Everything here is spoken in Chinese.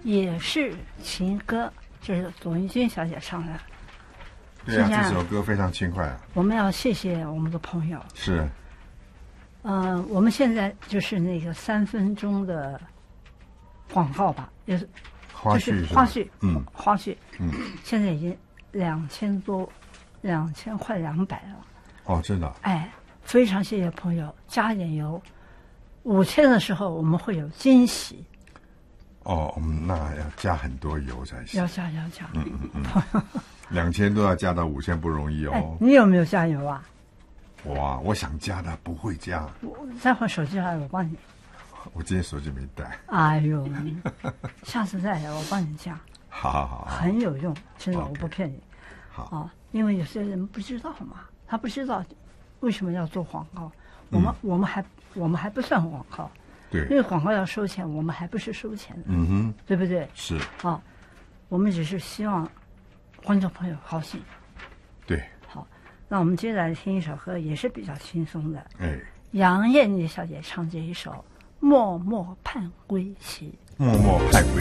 也是情歌，就是董玉君小姐唱的。 对啊，这首歌非常轻快啊。 我们要谢谢我们的朋友。 是。 我们现在就是那个3分钟的广告吧，也是花絮， 花絮，现在已经2000多，2000快200了。 哦，真的。 哎，非常谢谢朋友，加点油。5000的时候我们会有惊喜。 哦，那要加很多油才行。 要加。 2000都要加到5000不容易哦。 哎，你有没有加油啊？ 我想加的不会加。 我再换手机来，我帮你。 我今天手机没带。 哎呦，下次再来我帮你加。 好， 很有用，真的，我不骗你。 好啊，因为有些人不知道嘛，他不知道为什么要做广告。我们还不算广告。 对。 因为广告要收钱，我们还不是收钱的。对不对？ 是。 啊，我们只是希望观众朋友高兴。 对。 好，那我们接着来听一首歌，也是比较轻松的。 杨燕妮小姐唱这一首《默默盼归期》。 默默盼归